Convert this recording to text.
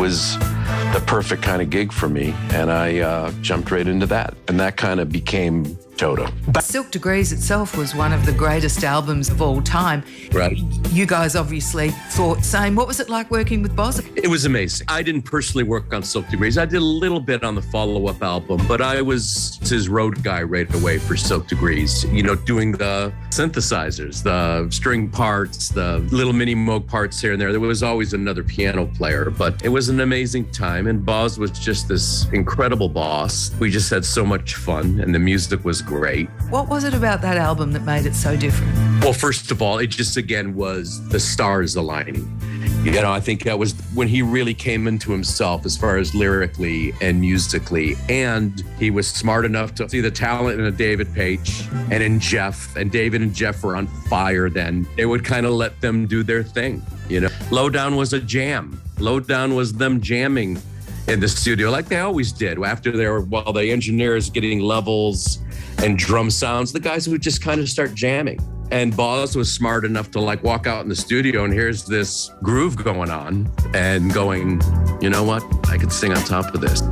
was the perfect kind of gig for me, and I jumped right into that, and that kind of became Toto. But Silk Degrees itself was one of the greatest albums of all time. Right. You guys obviously thought same. What was it like working with Boz? It was amazing. I didn't personally work on Silk Degrees. I did a little bit on the follow-up album, but I was his road guy right away for Silk Degrees. You know, doing the synthesizers, the string parts, the little mini Moog parts here and there. There was always another piano player, but it was an amazing time. And Boz was just this incredible boss. We just had so much fun, and the music was great. What was it about that album that made it so different? Well, first of all, it just, again, was the stars aligning. You know, I think that was when he really came into himself as far as lyrically and musically. And he was smart enough to see the talent in a David Paich and in Jeff. And David and Jeff were on fire then. They would kind of let them do their thing. You know, Lowdown was a jam. Lowdown was them jamming in the studio like they always did. After they were, while the engineers getting levels and drum sounds, the guys would just kind of start jamming. And Boz was smart enough to like walk out in the studio and here's this groove going on and going, you know what? I could sing on top of this.